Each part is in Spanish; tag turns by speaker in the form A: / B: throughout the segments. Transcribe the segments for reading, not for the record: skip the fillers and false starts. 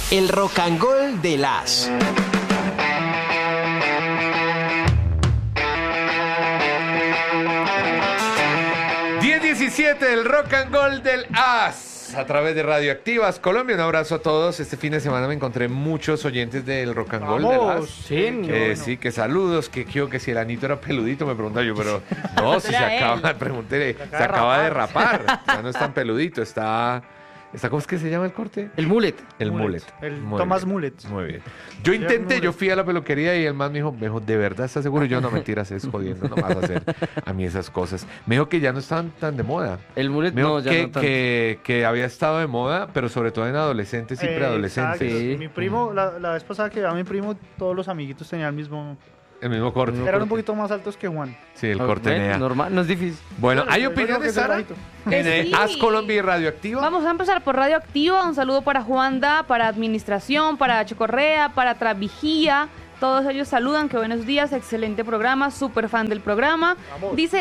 A: El Rock and Roll de las.
B: El Rock and Roll del As a través de Radioactivas Colombia. Un abrazo a todos. Este fin de semana me encontré muchos oyentes del Rock and Roll del As. Sí, que saludos, que si el Anito era peludito, me preguntaba yo, pero no, si se acaba, pregunté, se acaba de rapar, ya no es tan peludito, está ¿cómo es que se llama el corte?
C: El mullet.
B: El mullet.
D: El Thomas Mullet.
B: Muy bien. Yo fui a la peluquería y el man me dijo, ¿de verdad estás seguro? Y yo, no, mentiras, es jodiendo, no vas a hacer a mí esas cosas. Me dijo que ya no estaban tan de moda.
C: El mullet no, ya no tanto.
B: Que había estado de moda, pero sobre todo en adolescentes y preadolescentes.
D: Sí. Mi primo, la vez pasada que a mi primo, todos los amiguitos tenían el mismo
B: corte.
D: Eran un poquito más altos que Juan.
B: Sí, el corte NEA.
C: Normal, no es difícil.
B: Bueno, ¿hay opiniones, Sara? En As Colombia y Radioactiva.
E: Vamos a empezar por Radioactiva. Un saludo para Juanda, para Administración, para Chocorrea, para Travigía. Todos ellos saludan, que buenos días, excelente programa, súper fan del programa. Vamos. Dice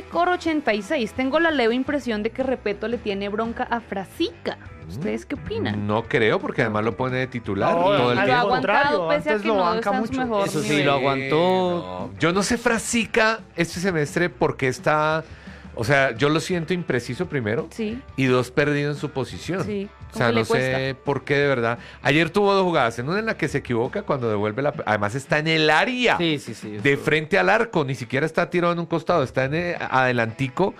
E: HCor86, tengo la leve impresión de que Repeto le tiene bronca a Frasica. ¿Ustedes qué opinan?
B: No creo, porque además lo pone de titular
D: todo el
E: tiempo. Lo ha aguantado, pese a que no está en su mejor
C: Eso sí,
E: nivel.
C: lo aguantó.
B: No. Yo no sé Frasica este semestre porque está... O sea, yo lo siento impreciso primero.
E: Sí.
B: Y dos, perdido en su posición.
E: Sí.
B: O sea, no sé por qué de verdad. Ayer tuvo dos jugadas. En una en la que se equivoca cuando devuelve la... Además está en el área.
C: Sí.
B: De frente al arco. Ni siquiera está tirado en un costado. Está en adelantico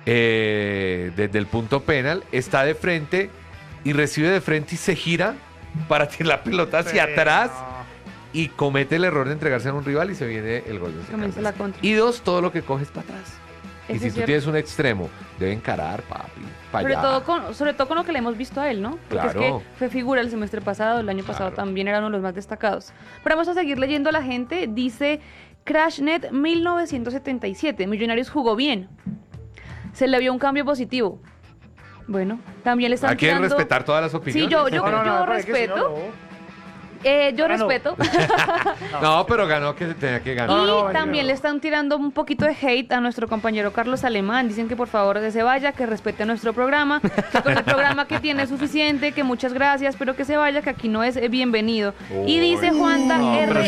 B: desde el punto penal. Está de frente y recibe de frente y se gira para tirar la pelota hacia atrás. Y comete el error de entregarse a un rival y se viene el gol.
E: Comienza la contra.
B: Y dos, todo lo que coge es para atrás. Y si tú tienes un extremo, debe encarar, papi, para allá.
E: Sobre todo con lo que le hemos visto a él, ¿no? Porque
B: claro.
E: Es que fue figura el semestre pasado, el año pasado también era uno de los más destacados. Pero vamos a seguir leyendo a la gente. Dice Crashnet 1977, Millonarios jugó bien. Se le vio un cambio positivo. Bueno, también le están
B: Hay que respetar todas las opiniones.
E: Sí, yo respeto. Yo respeto.
B: No, pero ganó que se tenía que ganar.
E: Y también le están tirando un poquito de hate a nuestro compañero Carlos Alemán. Dicen que por favor se vaya, que respete nuestro programa, que con el programa que tiene es suficiente, que muchas gracias, pero que se vaya, que aquí no es bienvenido. Y dice Juanda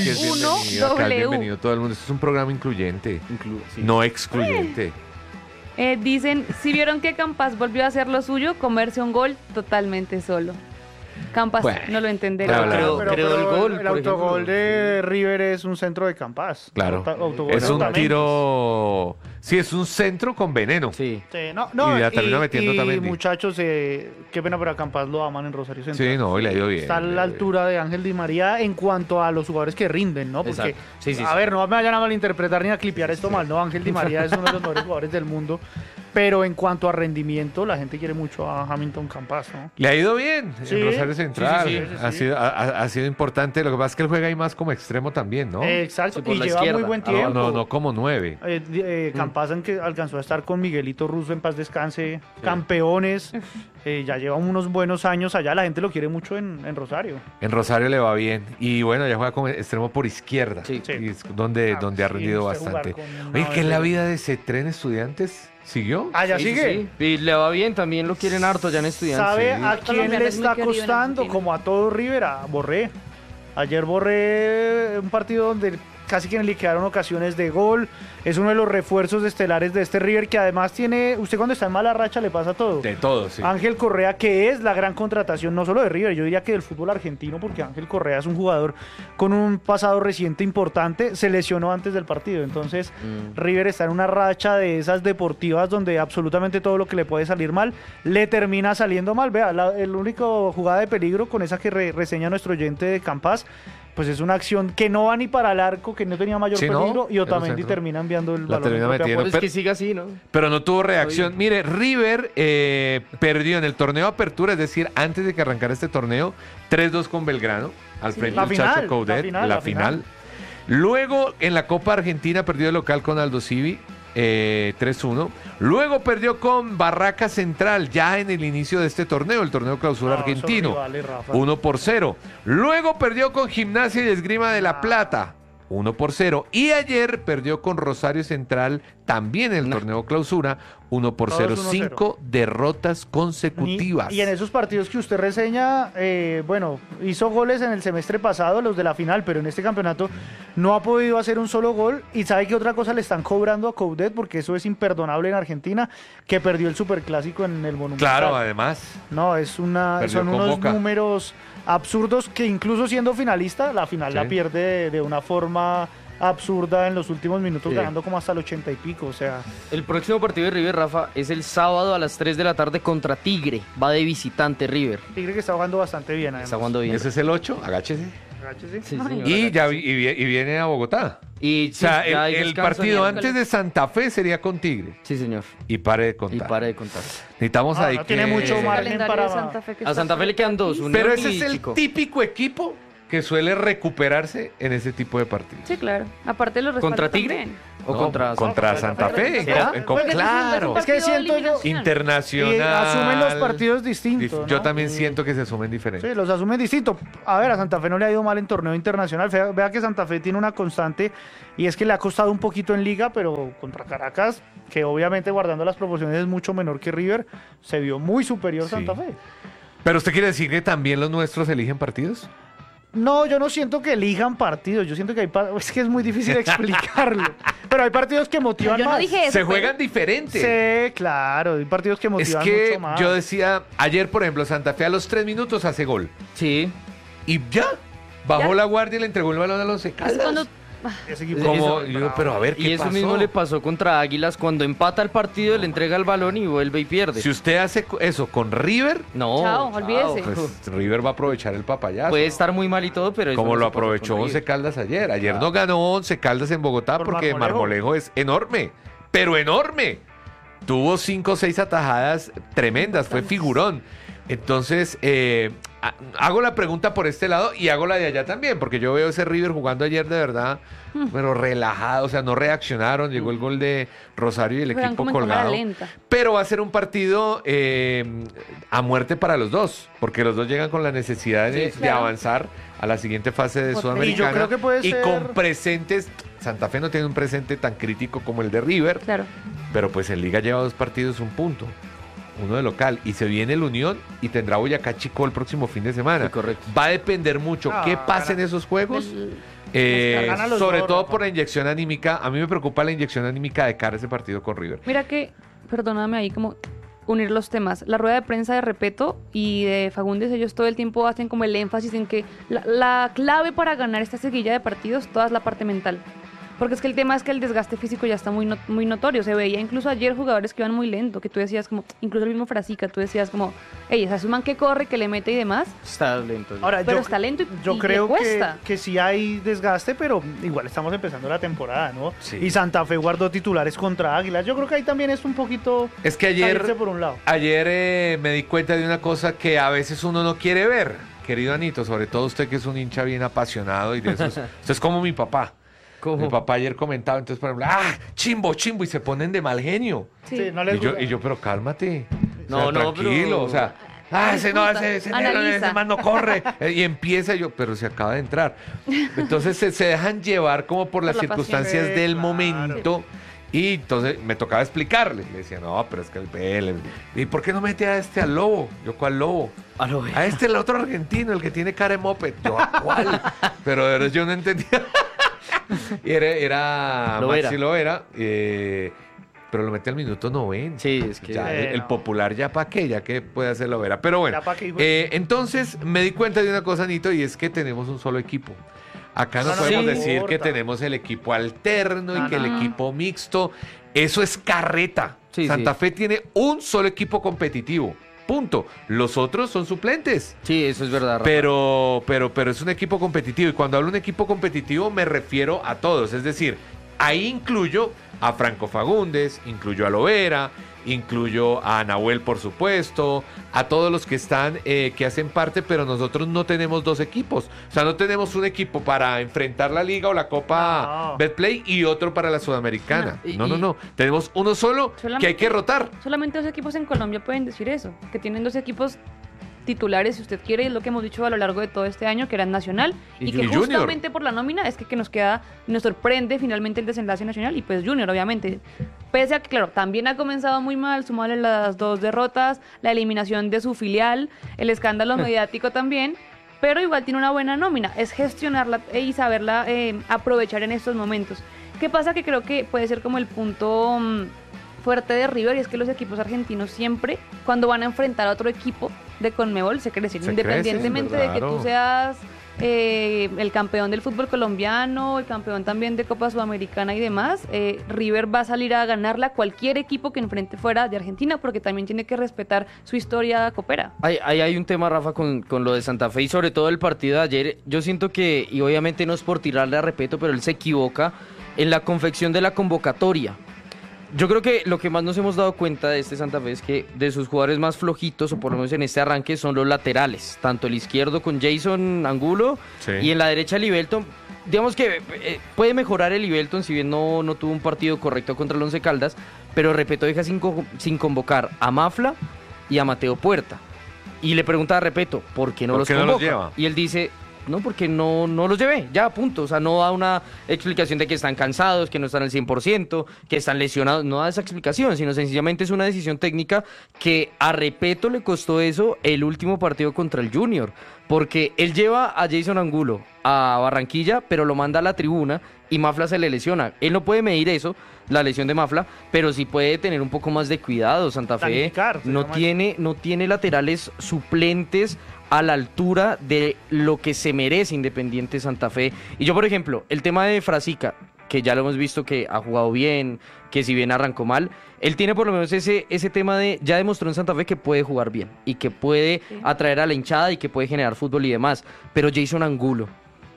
E: R1W.
B: Bienvenido todo el mundo. Esto es un programa incluyente, no excluyente.
E: Dicen, si vieron que Campas volvió a hacer lo suyo, comerse un gol totalmente solo. Campas no lo entenderá.
D: Pero el autogol de River es un centro de Campas.
B: Claro. Es un tiro. Sí, es un centro con veneno.
C: Sí.
B: Y ya termina metiendo también.
D: Muchachos, qué pena, pero a Campas lo aman en Rosario Central.
B: Sí, no, y le ha ido bien.
D: Está a la altura de Ángel Di María en cuanto a los jugadores que rinden, ¿no? Porque,
C: a
D: ver, no me vayan a malinterpretar ni a clipear esto mal, ¿no? Ángel Di María es uno de los mejores jugadores del mundo. Pero en cuanto a rendimiento, la gente quiere mucho a Hamilton Campas, ¿no?
B: Le ha ido bien en Rosario Central.
D: Sí.
B: Ha sido importante. Lo que pasa es que él juega ahí más como extremo también, ¿no?
D: Exacto. Y lleva muy buen tiempo.
B: No como 9.
D: Campas alcanzó a estar con Miguelito Russo, en paz descanse, campeones. Ya lleva unos buenos años allá. La gente lo quiere mucho en Rosario.
B: En Rosario le va bien. Y bueno, ya juega como extremo por izquierda.
C: Sí.
B: Y es donde ha rendido bastante. Oye, ¿qué es la vida de ese tren Estudiantes? ¿Siguió?
D: ¿Ya sigue?
C: Sí. Y le va bien, también lo quieren harto ya en Estudiantes.
D: ¿Sabe a quién le está costando? Como a todo River, a Borré. Ayer Borré, un partido donde casi que le quedaron ocasiones de gol. Es uno de los refuerzos estelares de este River, que además tiene... Usted cuando está en mala racha le pasa todo.
B: De todo, sí.
D: Ángel Correa, que es la gran contratación, no solo de River, yo diría que del fútbol argentino, porque Ángel Correa es un jugador con un pasado reciente importante. Se lesionó antes del partido, entonces River está en una racha de esas deportivas donde absolutamente todo lo que le puede salir mal, le termina saliendo mal. Vea, el único jugada de peligro con esa que reseña nuestro oyente de Campas, pues es una acción que no va ni para el arco, que no tenía mayor peligro, y Otamendi termina enviando el balón.
C: Es que siga así, ¿no?
B: Pero no tuvo reacción. Mire, River perdió en el torneo de apertura, es decir, antes de que arrancara este torneo, 3-2 con Belgrano, al frente del Chacho Coudet, la final. Luego, en la Copa Argentina, perdió de local con Aldo Civi, 3-1. Luego perdió con Barraca Central ya en el inicio de este torneo, el torneo clausura argentino, 1-0. Luego perdió con Gimnasia y Esgrima de La Plata, 1-0. Y ayer perdió con Rosario Central, también en el torneo clausura, 1-0,
D: Todos
B: 5 derrotas consecutivas.
D: Y en esos partidos que usted reseña, bueno, hizo goles en el semestre pasado, los de la final, pero en este campeonato no ha podido hacer un solo gol. Y sabe que otra cosa le están cobrando a Coudet, porque eso es imperdonable en Argentina, que perdió el Superclásico en el Monumental.
B: Claro, además.
D: No, son unos
B: Boca.
D: números absurdos que incluso siendo finalista, la final la pierde de una forma absurda en los últimos minutos, ganando como hasta el 80 y pico, o sea.
C: El próximo partido de River, Rafa, es el sábado a las 3 de la tarde contra Tigre. Va de visitante River.
D: Tigre que está jugando bastante bien, además.
C: Está jugando bien.
B: Ese es el 8, agáchese.
D: Agáchese.
C: Sí, señor,
B: Y, ya,
C: agáchese.
B: y viene a Bogotá.
C: Y
B: O sea,
C: sí, ya hay
B: el
C: descanso
B: partido
C: miércoles.
B: antes de Santa Fe sería con Tigre.
C: Sí, señor.
B: Y pare de
C: Y
B: contar.
C: para de contar.
B: Necesitamos ahí
D: no
B: que...
D: tiene mucho
E: El
D: margen
E: calendario
D: para-
E: de Santa Fe que
C: A
E: está
C: Santa Fe le quedan 2. Unión
B: Pero ese
C: y
B: es el
C: Chico.
B: típico equipo que suele recuperarse en ese tipo de partidos.
E: Sí, claro. Aparte los
C: ¿Contra
E: respaldos
C: Tigre?
E: también.
C: ¿O
B: No,
C: contra
B: contra Santa Fe.
C: ¿Será?
E: Porque
B: Claro.
D: Es que siento yo-
B: Internacional.
D: Y asumen los partidos distintos,
B: Yo
D: ¿no?
B: también siento que se asumen diferentes.
D: Sí, los asumen distinto. A ver, a Santa Fe no le ha ido mal en torneo internacional. Vea que Santa Fe tiene una constante y es que le ha costado un poquito en liga, pero contra Caracas, que obviamente guardando las proporciones es mucho menor que River, se vio muy superior
B: Sí.
D: Santa Fe.
B: ¿Pero usted quiere decir que también los nuestros eligen partidos?
D: No, yo no siento que elijan partidos. Yo siento que es que es muy difícil explicarlo. Pero hay partidos que motivan
E: Yo no
D: más.
E: dije eso.
B: Se
E: pero-
B: juegan diferente.
D: Sí, claro. Hay partidos que
B: Es
D: motivan
B: que
D: mucho más.
B: yo decía, ayer por ejemplo, Santa Fe a los 3 minutos hace gol.
C: Sí.
B: Y ya, bajó
E: Ya.
B: la guardia y le entregó el balón a los
E: Es
B: Caldas.
E: cuando
D: Ese equipo
B: Como,
D: es
B: yo digo, pero a ver, ¿qué
C: Y eso
B: pasó?
C: mismo le pasó contra Águilas cuando empata el partido, le entrega el balón y vuelve y pierde.
B: Si usted hace eso con River,
C: No.
E: Chao, olvídese.
B: pues River va a aprovechar el papayazo.
C: Puede estar muy mal y todo, pero eso
B: Como
C: no
B: lo
C: se puede
B: aprovechó
C: con
B: Once
C: River.
B: Caldas ayer. Ayer no ganó Once Caldas en Bogotá
D: Por
B: porque
D: Marmolejo.
B: Marmolejo es enorme, pero enorme. Tuvo 5 o 6 atajadas tremendas, fue figurón. Entonces, hago la pregunta por este lado y hago la de allá también, porque yo veo ese River jugando ayer de verdad, pero relajado, o sea, no reaccionaron, llegó el gol de Rosario y el
E: juegan
B: equipo
E: como en cámara
B: colgado.
E: lenta.
B: Pero va a ser un partido a muerte para los dos, porque los dos llegan con la necesidad de,
E: Sí, claro.
B: avanzar a la siguiente fase de
E: Por
B: Sudamericana.
D: Y yo creo que puede
B: y
D: ser-
B: con presentes, Santa Fe no tiene un presente tan crítico como el de River,
E: Claro.
B: pero pues en Liga lleva 2 partidos, 1 punto. Uno de local. Y se viene el Unión y tendrá Boyacá Chico el próximo fin de semana.
C: Sí, correcto.
B: Va a depender mucho
D: Ah,
B: qué pasa en
D: gana.
B: esos juegos.
D: Ganan los
B: Sobre
D: dos,
B: todo
D: Rafa.
B: por la inyección anímica. A mí me preocupa la inyección anímica de cara a ese partido con River.
E: Mira que, perdóname ahí como unir los temas. La rueda de prensa de Repeto y de Fagundes, ellos todo el tiempo hacen como el énfasis en que la clave para ganar esta seguilla de partidos, toda es la parte mental. Porque es que el tema es que el desgaste físico ya está muy notorio. Se veía incluso ayer jugadores que iban muy lento, que tú decías como, incluso el mismo Frasica, tú decías como, ey, ese es un man que corre, que le mete y demás.
C: Está lento.
D: Ahora,
E: Pero está lento y
D: yo
E: le
D: creo
E: cuesta.
D: que sí hay desgaste, pero igual estamos empezando la temporada, ¿no?
B: Sí.
D: Y Santa Fe guardó titulares contra Águilas. Yo creo que ahí también es un poquito
B: Es que ayer,
D: salirse por un lado.
B: me di cuenta de una cosa que a veces uno no quiere ver, querido Anito, sobre todo usted que es un hincha bien apasionado y de esos. Usted es como mi papá.
C: ¿Cómo?
B: Mi papá ayer comentaba, entonces, por ejemplo, chimbo, chimbo, y se ponen de mal genio.
E: Sí.
D: no les
B: Y yo,
D: gusta.
B: pero cálmate.
C: No, no,
B: tranquilo,
C: pero-
B: o sea, ese no, ese
E: Analiza.
B: man no corre. Y empieza yo, pero se acaba de entrar. Entonces se dejan llevar como por las
E: Por la pasión.
B: circunstancias
D: Sí,
B: del
D: claro.
B: momento. Y entonces me tocaba explicarle. Le decía, no, pero es que el PL. ¿Y por qué no mete a este al Lobo? Yo, ¿cuál Lobo?
C: A lo
B: A este, el otro argentino, el que tiene cara de moped. Yo, ¿a cuál? Pero de verdad yo no entendía. Y era
C: Lovera.
B: Maxi Lovera, pero lo mete al minuto 90.
C: Sí, es que...
B: Ya, el
D: no.
B: popular ya pa' qué, ya que puede hacer Lovera. Pero bueno,
D: Ya pa' qué, hijo.
B: entonces me di cuenta de una cosa, Nito, y es que tenemos un solo equipo. Acá no
D: No, no
B: podemos
C: sí.
B: decir que
D: importa.
B: tenemos el equipo alterno y
D: No,
B: que el
E: no.
B: equipo mixto. Eso es carreta.
C: Sí,
B: Santa
C: sí.
B: Fe tiene un solo equipo competitivo. Punto. Los otros son suplentes.
C: Sí, eso es verdad, Rafa.
B: Pero es un equipo competitivo. Y cuando hablo de un equipo competitivo me refiero a todos. Es decir, ahí incluyo a Franco Fagundes, incluyo a Lovera, incluyo a Nahuel, por supuesto, a todos los que están, que hacen parte, pero nosotros no tenemos 2 equipos. O sea, no tenemos un equipo para enfrentar la Liga o la Copa
D: No.
B: Betplay y otro para la Sudamericana.
C: No, y-
B: No. Tenemos uno solo que hay que rotar.
E: Solamente 2 equipos en Colombia pueden decir eso, que tienen 2 equipos titulares, si usted quiere, es lo que hemos dicho a lo largo de todo este año, que era Nacional, y que
B: Junior.
E: justamente por la nómina es que nos queda, nos sorprende finalmente el desenlace Nacional, y pues Junior, obviamente, pese a que, claro, también ha comenzado muy mal, sumarle las 2 derrotas, la eliminación de su filial, el escándalo mediático también, pero igual tiene una buena nómina, es gestionarla y saberla aprovechar en estos momentos. ¿Qué pasa? Que creo que puede ser como el punto fuerte de River, y es que los equipos argentinos siempre, cuando van a enfrentar a otro equipo de Conmebol, se crecen, independientemente de que tú seas el campeón del fútbol colombiano, el campeón también de Copa Sudamericana y demás, River va a salir a ganarle a cualquier equipo que enfrente fuera de Argentina, porque también tiene que respetar su historia copera.
C: Hay un tema, Rafa, con lo de Santa Fe y sobre todo el partido de ayer. Yo siento que, y obviamente no es por tirarle a Repeto, pero él se equivoca en la confección de la convocatoria. Yo creo que lo que más nos hemos dado cuenta de este Santa Fe es que de sus jugadores más flojitos, o por lo menos en este arranque, son los laterales. Tanto el izquierdo con Jason Angulo, sí, y en la derecha Livelton. Digamos que puede mejorar el Livelton, si bien no tuvo un partido correcto contra el Once Caldas, pero Repeto deja sin convocar a Mafla y a Mateo Puerta. Y le pregunta a Repeto, ¿por qué no los convoca? No los lleva? Y él dice, no, porque no los llevé, ya, punto. O sea, no da una explicación de que están cansados, que no están al 100%, que están lesionados. No da esa explicación, sino sencillamente es una decisión técnica que a Repeto le costó eso el último partido contra el Junior. Porque él lleva a Jason Angulo a Barranquilla, pero lo manda a la tribuna y Mafla se le lesiona. Él no puede medir eso, la lesión de Mafla, pero sí puede tener un poco más de cuidado. Santa Fe no tiene laterales suplentes a la altura de lo que se merece Independiente Santa Fe. Y yo, por ejemplo, el tema de Frasica, que ya lo hemos visto que ha jugado bien, que si bien arrancó mal, él tiene por lo menos ese tema de, ya demostró en Santa Fe que puede jugar bien y que puede atraer a la hinchada y que puede generar fútbol y demás. Pero Jason Angulo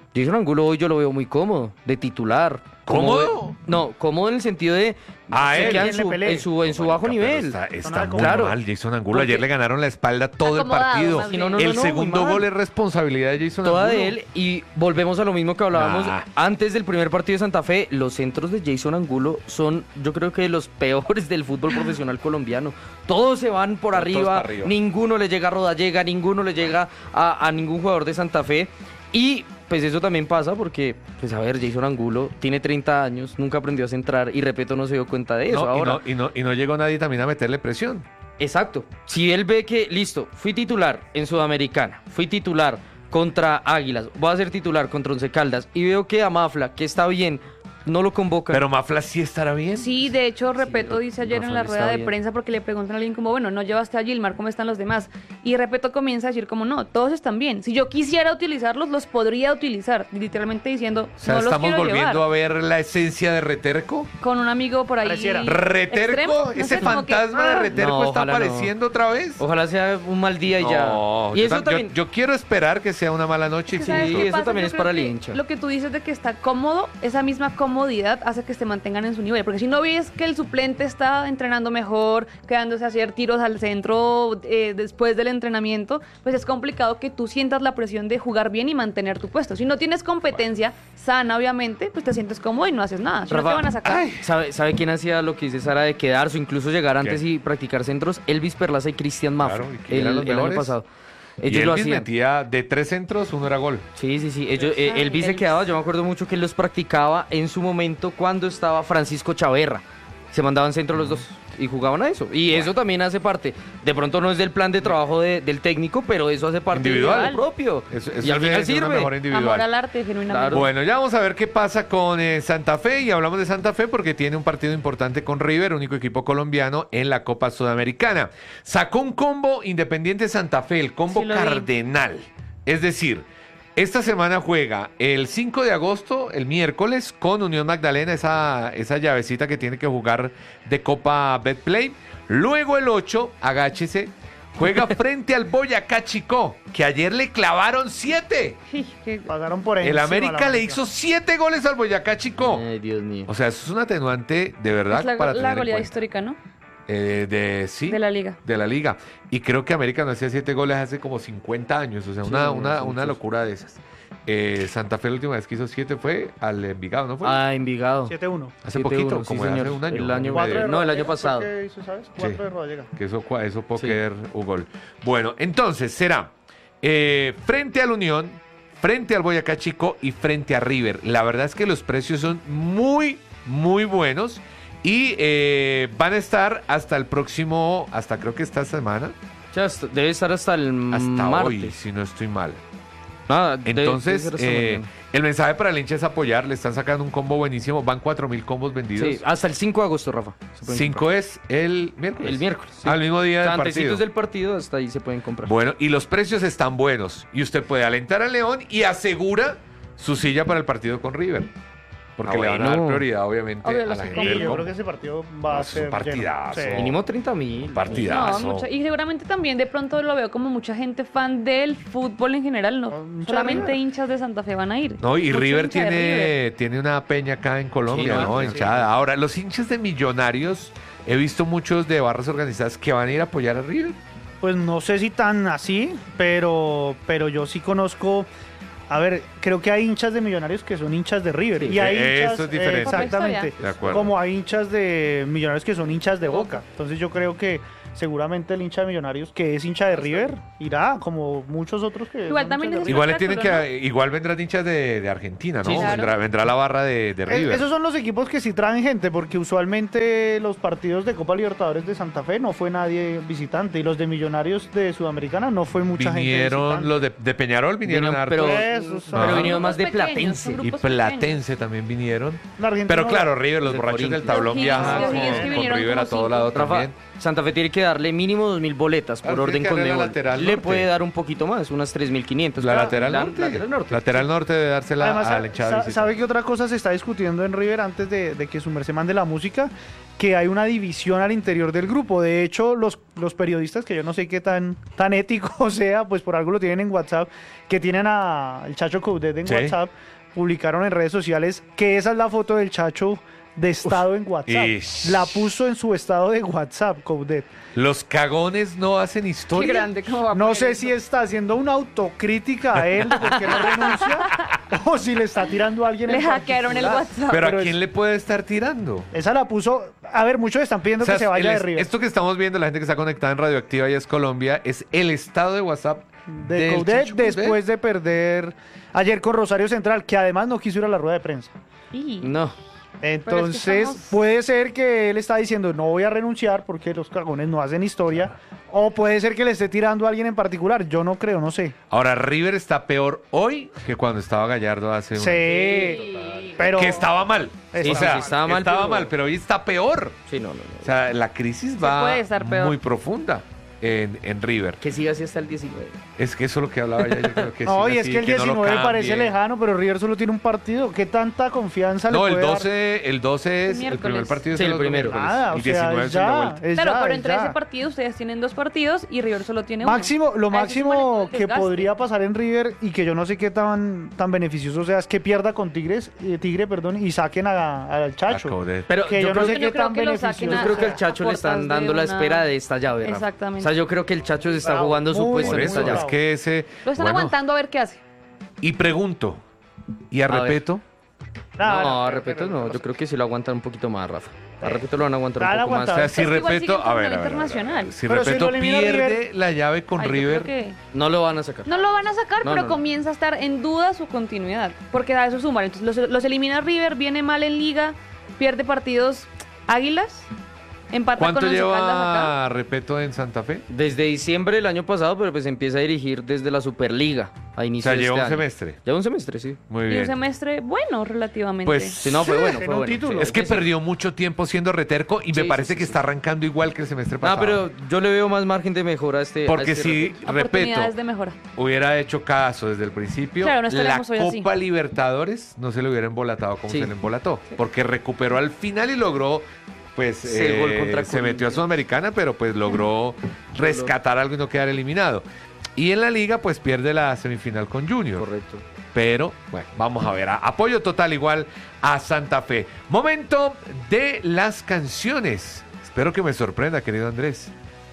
C: hoy yo lo veo muy cómodo, de titular.
B: ¿Cómodo?
C: No, cómodo en el sentido de se queda en su bajo nivel.
B: Está muy mal Jason Angulo. Ayer le ganaron la espalda todo el partido. El segundo gol es responsabilidad de Jason Angulo.
C: Toda de él. Y volvemos a lo mismo que hablábamos antes del primer partido de Santa Fe. Los centros de Jason Angulo son, yo creo que los peores del fútbol profesional colombiano. Todos se van por arriba. Ninguno le llega a Rodallega, ninguno le llega a ningún jugador de Santa Fe. Y pues eso también pasa porque, pues a ver, Jason Angulo tiene 30 años, nunca aprendió a centrar y Repeto no se dio cuenta de eso.
B: Y no llegó nadie también a meterle presión.
C: Exacto. Si él ve que, listo, fui titular en Sudamericana, fui titular contra Águilas, voy a ser titular contra Once Caldas y veo que a Mafla, que está bien, no lo convocan.
B: Pero Mafla sí estará bien.
E: Sí, de hecho, Repeto dice ayer en la rueda de prensa, porque le preguntan a alguien como, bueno, no llevaste a Gilmar, ¿cómo están los demás? Y Repeto comienza a decir como, no, todos están bien. Si yo quisiera utilizarlos, los podría utilizar. Literalmente diciendo,
B: o sea, no los quiero
E: volviendo
B: a ver la esencia de Reterco.
E: Con un amigo por ahí.
B: ¿Reterco?
E: Extremo,
B: ¿Ese fantasma de Reterco está apareciendo otra vez?
C: Ojalá sea un mal día y ya.
B: Y eso también, yo quiero esperar que sea una mala noche.
C: Sí, eso también es para el hincha.
E: Lo que tú dices de que está cómodo, esa misma comodidad hace que se mantengan en su nivel, porque si no ves que el suplente está entrenando mejor, quedándose a hacer tiros al centro después del entrenamiento, pues es complicado que tú sientas la presión de jugar bien y mantener tu puesto. Si no tienes competencia sana, obviamente, pues te sientes cómodo y no haces nada. Si no te van a sacar.
C: ¿Sabe quién hacía lo que dice Sara de quedarse o incluso llegar antes y practicar centros? Elvis Perlaza y Cristian Mafra, el año pasado.
B: Ellos lo hacían. Metía de 3 centros, 1 era gol.
C: Sí. Elvis se quedaba, yo me acuerdo mucho que él los practicaba en su momento cuando estaba Francisco Chaverra. Se mandaban centro los dos y jugaban a eso. Y eso también hace parte. De pronto no es del plan de trabajo del técnico, pero eso hace parte del propio.
B: Eso y al final sirve.
E: Amor al arte, genuinamente.
B: Claro. Bueno, ya vamos a ver qué pasa con Santa Fe. Y hablamos de Santa Fe porque tiene un partido importante con River, único equipo colombiano en la Copa Sudamericana. Sacó un combo Independiente Santa Fe, el combo cardenal. Es decir, esta semana juega el 5 de agosto, el miércoles, con Unión Magdalena, esa llavecita que tiene que jugar de Copa Betplay. Luego el 8, agáchese, juega frente al Boyacá Chicó, que ayer le clavaron 7.
D: Pagaron por
B: el América le hizo 7 goles al Boyacá Chicó.
C: Ay, Dios mío.
B: O sea, eso es un atenuante de verdad
E: es
B: para tener
E: la goleada
B: en cuenta.
E: Histórica, ¿no?
B: De la Liga. De la Liga. Y creo que América no hacía 7 goles hace como 50 años. O sea, una locura de esas. Santa Fe la última vez que hizo 7 fue al Envigado, ¿no fue?
C: Envigado.
D: 7-1.
B: Hace
C: 7-1,
B: poquito,
C: sí,
B: como
C: señor.
B: hace un año.
C: El año,
B: medio.
C: no, el año pasado.
D: ¿Qué hizo, sabes? 4 de Rodallega.
B: Que eso póker un gol. Bueno, entonces será frente al Unión, frente al Boyacá Chico y frente a River. La verdad es que los precios son muy, muy buenos y van a estar hasta el próximo, hasta creo que esta semana.
C: Ya debe estar hasta el
B: Hasta
C: martes.
B: hoy, si no estoy mal.
C: Nada,
B: Entonces,
C: debe ser hasta mañana.
B: el mensaje para el hincha es apoyar. Le están sacando un combo buenísimo. Van 4.000 combos vendidos.
C: Sí, hasta el 5 de agosto, Rafa. se pueden
B: 5
C: comprar.
B: es el miércoles.
C: El miércoles. Sí.
B: Al mismo día
C: O sea,
B: del
C: antecitos
B: partido.
C: del partido, hasta ahí se pueden comprar.
B: Bueno, y los precios están buenos. Y usted puede alentar al León y asegura su silla para el partido con River. Porque le van a dar
C: bueno.
B: prioridad, obviamente,
E: Obvio,
B: a
E: los
B: la
E: que
B: gente
E: compran.
B: del
D: Yo
B: combo.
D: creo que ese partido va a
B: Es un
D: ser
B: partidazo.
D: lleno. Sí.
C: Mínimo 30.000.
B: Partidazo.
E: No, y seguramente también de pronto lo veo como mucha gente fan del fútbol en general, no
D: Mucha
E: solamente
D: River.
E: hinchas de Santa Fe van a ir.
B: No, y
E: Mucho
B: River
E: hincha de River.
B: tiene una peña acá en Colombia,
C: Sí,
B: ¿no?
C: sí.
B: Hinchada. Ahora, los hinchas de Millonarios, he visto muchos de barras organizadas que van a ir a apoyar a River.
D: Pues no sé si tan así, pero yo sí conozco. A ver, creo que hay hinchas de Millonarios que son hinchas de River.
C: Sí,
D: y hay
B: eso
D: hinchas,
B: es diferente.
D: exactamente.
B: De acuerdo.
D: Como hay hinchas de Millonarios que son hinchas de Boca. Entonces yo creo que seguramente el hincha de Millonarios que es hincha de River irá, como muchos otros que
E: Igual
D: son
E: también
D: hinchas de
E: es
B: Igual le
E: espectáculo,
B: tienen que, igual vendrán hinchas de Argentina, ¿no?
C: Sí,
E: claro.
B: Vendrá la barra de River.
D: Esos son los equipos que sí traen gente, porque usualmente los partidos de Copa Libertadores de Santa Fe no fue nadie visitante, y los de Millonarios de Sudamericana no fue mucha gente
B: Vinieron
D: visitante.
B: los de Peñarol, vinieron
C: Vinieron,
B: hartos.
C: pero-
D: Esos son-
C: Pero
B: Ah.
C: vinieron más de
E: Grupos pequeños,
C: Platense.
E: son
B: Y
E: grupos pequeños.
B: Platense también vinieron.
D: La Argentina
B: Pero
D: no-
B: claro, River, los
C: Del
B: borrachos del
C: Corinthians.
B: tablón
E: Los
B: viajan
E: Higgins, los Higgins que
B: con
E: vinieron
B: River a
E: como
B: todo
E: cinco.
B: lado
C: Rafa,
B: también.
C: Santa Fe tiene que darle mínimo 2.000 boletas por
B: Claro,
C: orden
B: tiene que
C: con
B: darle la
C: Nebol.
B: lateral
C: Le
B: norte.
C: puede dar un poquito más, unas 3.500.
B: La
C: Claro,
B: lateral norte.
C: Lateral norte.
B: Lateral norte de dársela
D: Además,
B: a la hinchada de visita.
D: ¿sabe qué otra cosa se está discutiendo en River antes de que su merced mande la música? Que hay una división al interior del grupo. De hecho, los periodistas, que yo no sé qué tan ético sea, pues por algo lo tienen en WhatsApp, que tienen al Chacho Coudet en
B: Sí.
D: WhatsApp, publicaron en redes sociales que esa es la foto del Chacho de estado en WhatsApp.
B: Ish.
D: La puso en su estado de WhatsApp, Coudet.
B: Los cagones no hacen
E: Qué
B: historia.
E: grande, ¿cómo va a
D: No
E: poner
D: sé
E: eso?
D: si está haciendo una autocrítica a él de por qué no renuncia o si le está tirando a alguien
E: Le
D: en
E: hackearon el
D: particular.
E: WhatsApp.
B: Pero ¿a
D: Pero
B: quién le puede estar tirando?
D: Esa la puso. A ver, muchos están pidiendo
B: O sea,
D: que se vaya
B: el
D: de
B: es-
D: River.
B: Esto que estamos viendo, la gente que está conectada en Radioactiva y es Colombia, es el estado de WhatsApp
D: De
B: del
D: Coudet
B: Chicho Coudet.
D: después de perder ayer con Rosario Central, que además no quiso ir a la rueda de prensa.
E: Y-
C: No.
D: Entonces,
E: estamos-
D: puede ser que él está diciendo no voy a renunciar porque los cagones no hacen historia. O puede ser que le esté tirando a alguien en particular. Yo no creo, no sé.
B: Ahora, River está peor hoy que cuando estaba Gallardo hace un
D: Sí, pero.
B: Que estaba mal.
D: Sí,
B: o
D: sí,
B: sea,
C: sí, estaba mal,
B: pero hoy está peor.
C: Sí, no.
B: O sea, la crisis va
E: puede estar peor.
B: muy profunda en River.
C: Que siga así hasta el 19.
B: Es que eso es lo que hablaba ya. Yo creo que
D: No,
B: siga
D: y es
B: así,
D: que el
B: no lo
D: 19 parece
B: cambie.
D: lejano, pero River solo tiene un partido. ¿Qué tanta confianza
B: No,
D: le
B: el
D: puede dar?
B: 12 es el
E: Miércoles.
B: primer partido.
C: Sí,
B: es
C: el primero.
B: miércoles.
D: Nada,
B: Y
D: o sea,
B: 19
D: es
B: es la
D: ya,
B: vuelta.
D: es
E: Claro,
D: ya,
E: pero
D: es
E: entre
D: ya.
E: ese partido ustedes tienen 2 partidos y River solo tiene uno.
D: Máximo, lo
E: A eso
D: máximo
E: súmale todo el
D: que
E: desgaste.
D: podría pasar en River y que yo no sé qué tan beneficioso sea es que pierda con Tigre, y saquen al Chacho.
B: A Coudet.
C: Pero
D: Que yo no
C: creo
D: sé
C: que-
D: qué
E: yo creo
D: tan
E: que lo saquen
C: Yo
D: beneficioso
C: creo que
D: sea.
C: al Chacho le están
E: puertas de
C: dando la
E: una-
C: espera de esta llave, Rafa.
E: Exactamente.
C: O sea, yo creo que el Chacho se está
D: Bravo,
C: jugando su
D: muy
C: puesto
B: Por
C: en
D: bueno,
C: esta
B: eso,
C: llave.
B: es que ese...
E: Lo están
B: bueno,
E: aguantando a ver qué hace.
B: Y pregunto, ¿y a
C: ver.
B: Repeto?
C: No, a Repeto no. Yo creo que sí lo aguantan un poquito más, Rafa. A Repeto lo van a aguantar
D: Van
C: un
D: a
C: poco más.
B: O
D: aguantar.
B: sea, si
E: Es que igual
B: Repeto...
E: sigue
B: A ver,
E: en
B: a ver, a ver,
E: internacional.
B: Si
D: Pero si
B: Repeto
D: lo elimina
B: pierde
D: River-
B: la llave con
E: Ay, yo
B: River...
E: creo que
C: No lo van a sacar.
E: no lo van a sacar,
C: No,
E: pero
C: no, no.
E: comienza a estar en duda su continuidad. Porque a eso sumar. Entonces los elimina River, viene mal en liga, pierde partidos Águilas, empata
B: ¿Cuánto
E: con Once Caldas
B: lleva
E: acá.
B: Repeto en Santa Fe?
C: Desde diciembre del año pasado, pero pues empieza a dirigir desde la Superliga a
B: O
C: inicio
B: sea,
C: de
B: lleva
C: este
B: un
C: año.
B: semestre.
C: Lleva un semestre, sí.
B: Muy
E: Y un
B: bien.
E: semestre bueno relativamente.
B: Pues
C: Sí, no, fue bueno,
D: en
C: fue
D: un
C: bueno.
D: título.
C: Sí.
B: es que
C: Sí, sí.
B: perdió mucho tiempo siendo reterco y me
C: Sí,
B: parece
C: sí,
B: que
C: sí.
B: está arrancando igual que el semestre
C: No,
B: pasado.
C: pero yo le veo más margen de mejora a este.
B: Porque
C: a este
B: si
C: Repeto.
B: Repeto
E: Oportunidades de mejora.
B: hubiera hecho caso desde el principio,
E: Claro, no
B: la
E: estaríamos hoy así.
B: Copa Libertadores no se le hubiera embolatado como
C: Sí.
B: se le embolató. Porque recuperó al final y logró, pues,
C: Ese gol contra
B: se
C: Colombia.
B: metió a Sudamericana, pero pues logró rescatar algo y no quedar eliminado. Y en la liga, pues pierde la semifinal con Junior.
C: Correcto.
B: Pero, bueno, vamos a ver. Apoyo total igual a Santa Fe. Momento de las canciones. Espero que me sorprenda, querido Andrés.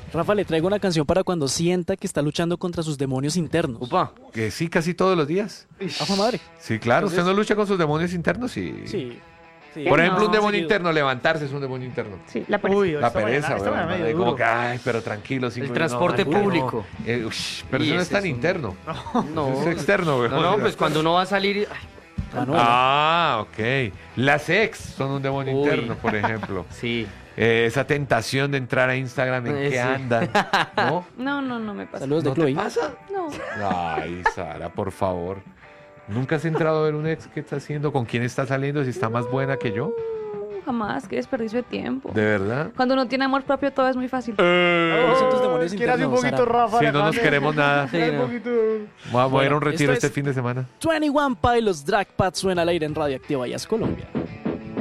F: Rafa, le traigo una canción para cuando sienta que está luchando contra sus demonios internos.
C: Upa.
B: Que sí, casi todos los días.
F: ¡Ajo madre!
B: Sí, claro. ¿Usted no lucha con sus demonios internos? Sí.
F: Sí. sí.
B: Por ejemplo, un
E: No.
B: demonio
F: Seguido.
B: interno, levantarse es un demonio interno.
E: Sí, la pereza.
D: Uy,
B: La
D: esta mañana-
B: pereza,
D: esta mañana
B: weón,
D: medio
B: como
D: duro.
B: que, ay, pero tranquilo.
C: El transporte público.
B: Pero
C: Y
B: eso no es
C: ese
B: tan
C: es un-
B: interno.
C: No,
B: Es externo, güey.
C: no, pues cuando uno va a salir... ay,
F: Manuel.
B: Ah, ok. Las ex son un demonio
C: Uy.
B: interno, por ejemplo.
C: sí.
B: Esa tentación de entrar a Instagram, ¿en qué
C: Sí.
B: andan? ¿No?
E: No me pasa.
F: Saludos de
B: ¿No te
F: Chloe.
B: pasa?
E: No.
B: Ay, Sara, por favor. ¿Nunca has entrado a ver un ex que está haciendo? ¿Con quién está saliendo? Si está más buena que yo.
E: Jamás, qué desperdicio de tiempo.
B: ¿De verdad?
E: Cuando uno tiene amor propio todo es muy fácil.
F: ¿Cuáles son tus demonios
D: Quiere hacer un
F: internos,
D: poquito,
F: Sara?
D: Rafa.
B: Si
D: le
B: no
D: acaban
B: nos
D: de-
B: queremos nada.
C: Sí,
D: Un
C: no.
D: poquito.
B: Voy a ir a un retiro
F: esto
B: este
F: es-
B: fin de semana.
F: 21 Pilots Drag Pad suena al aire en Radioactiva Jazz Colombia.